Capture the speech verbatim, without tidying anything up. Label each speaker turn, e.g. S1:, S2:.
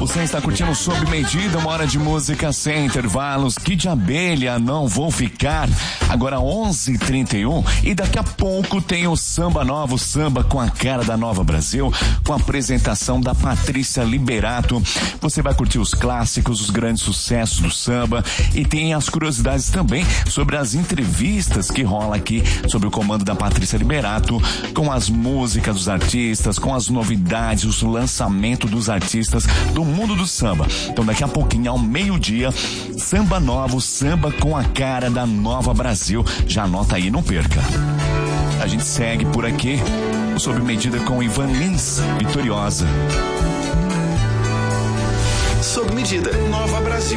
S1: Você está curtindo Sob Medida, uma hora de música sem intervalos. Que de abelha, não vou ficar. Agora onze e trinta e um e daqui a pouco tem o Samba Novo, samba com a cara da Nova Brasil, com a apresentação da Patrícia Liberato. Você vai curtir os clássicos, os grandes sucessos do samba e tem as curiosidades também sobre as entrevistas que rola aqui sobre o comando da Patrícia Liberato, com as músicas dos artistas, com as novidades, os lançamentos dos artistas do mundo do samba. Então daqui a pouquinho, ao meio-dia, Samba Novo, samba com a cara da Nova Brasil. Já anota aí, não perca. A gente segue por aqui, Sob Medida com Ivan Lins, Vitoriosa.
S2: Sob Medida, Nova Brasil.